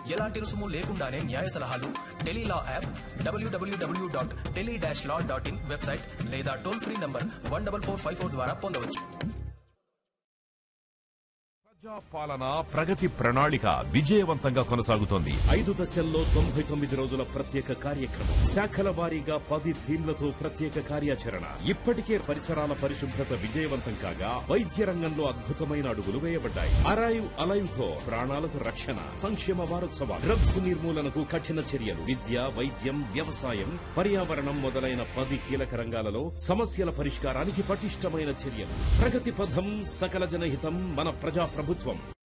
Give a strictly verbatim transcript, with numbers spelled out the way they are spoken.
ఎలాంటి రుసుము లేకుండానే న్యాయ సలహాలు Tele-Law app, WWW dot tele dash law dot in website లేదా toll free number one double four five four ద్వారా పొందవచ్చు. పాలన ప్రగతి ప్రణాళిక విజయవంతంగా కొనసాగుతోంది. ఐదు దశల్లో తొంభై తొమ్మిది రోజుల ప్రత్యేక కార్యక్రమం, శాఖల వారీగా పది థీమ్లతో ప్రత్యేక కార్యాచరణ. ఇప్పటికే పరిసరాల పరిశుభ్రత విజయవంతం కాగా వైద్య రంగంలో అద్భుతమైన అడుగులు వేయబడ్డాయి. అరైవ్ అలైవ్ తో ప్రాణాలకు రక్షణ. సంక్షేమ వారోత్సవాలు, డ్రగ్స్ నిర్మూలనకు కఠిన చర్యలు, విద్య, వైద్యం, వ్యవసాయం, పర్యావరణం మొదలైన పది కీలక రంగాలలో సమస్యల పరిష్కారానికి పటిష్టమైన చర్యలు. ప్రగతి పథం, సకల జనహితం, మన ప్రజా ప్రభుత్వం.